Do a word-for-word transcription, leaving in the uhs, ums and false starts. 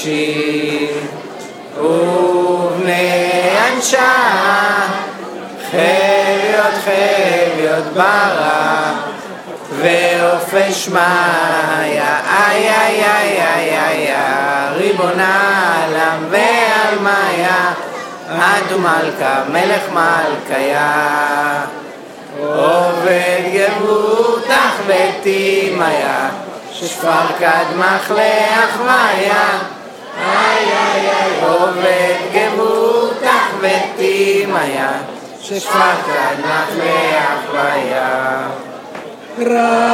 נשים ובני אנשה, חביות חביות ברא ואופן שמיה, איי איי איי איי איי ריבון העולם ועל מאיה, עד ומלכה מלך מלכיה, עובד גבותך ותימיה, שפר קדמך לאחוויה, איי איי איי עובד גבותך ותימיה, שפר קדמך לאחוויה.